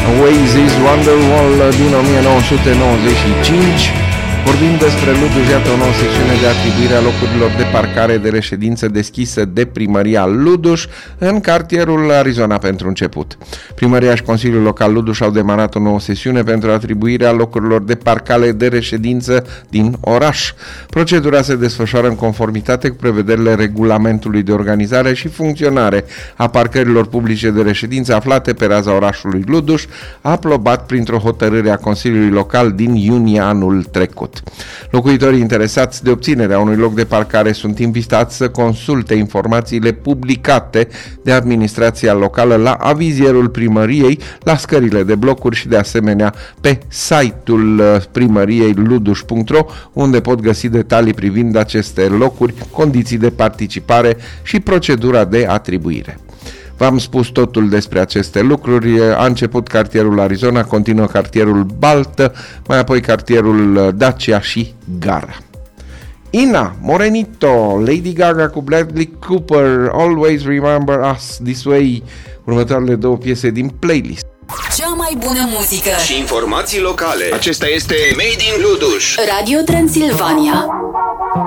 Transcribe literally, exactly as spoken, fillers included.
Oasis Wonderwall din o mie nouă sute nouăzeci și cinci. Vorbim despre Luduș, iată o nouă secțiune de atribuire a locurilor de parcare de reședință deschisă de primăria Luduș în cartierul Arizona pentru început. Primăria și Consiliul Local Luduș au demarat o nouă sesiune pentru atribuirea locurilor de parcare de reședință din oraș. Procedura se desfășoară în conformitate cu prevederile regulamentului de organizare și funcționare a parcărilor publice de reședință aflate pe raza orașului Luduș, aprobat printr-o hotărâre a Consiliului Local din iunie anul trecut. Locuitorii interesați de obținerea unui loc de parcare sunt invitați să consulte informațiile publicate de administrația locală la avizierul primăriei, la scările de blocuri și de asemenea pe site-ul primăriei luduș punct ro, unde pot găsi detalii privind aceste locuri, condiții de participare și procedura de atribuire. V-am spus totul despre aceste lucruri. A început cartierul Arizona, continuă cartierul Baltă, mai apoi cartierul Dacia și Gara. Ina, Morenito, Lady Gaga cu Bradley Cooper, Always Remember Us This Way, următoarele două piese din playlist. Cea mai bună muzică și informații locale. Acesta este Made in Luduș, Radio Transilvania.